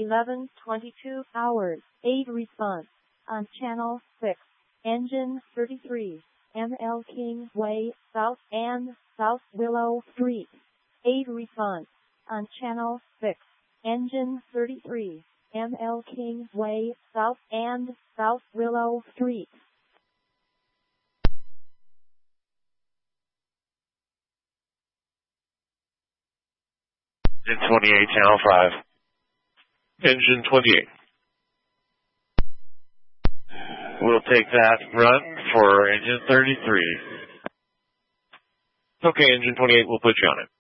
11:22 hours. 8 response on channel 6. Engine 33, ML King Way, South and South Willow Street. 8 response on channel 6. Engine 33, ML King Way, South and South Willow Street. Engine 28, channel 5. Engine 28. We'll take that run for engine 33. Okay, engine 28, we'll put you on it.